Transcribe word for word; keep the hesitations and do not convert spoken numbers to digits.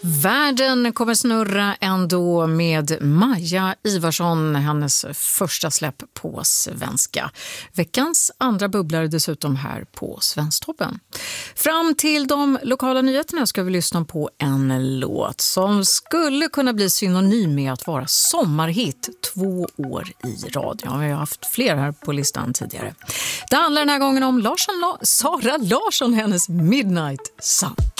Världen kommer snurra ändå med Maja Ivarsson, hennes första släpp på svenska. Veckans andra bubblare dessutom här på Svensktoppen. Fram till de lokala nyheterna ska vi lyssna på en låt som skulle kunna bli synonym med att vara sommarhit två år i rad. Ja, vi har haft fler här på listan tidigare. Det handlar den här gången om Larsson, Sara Larsson, hennes Midnight Sun.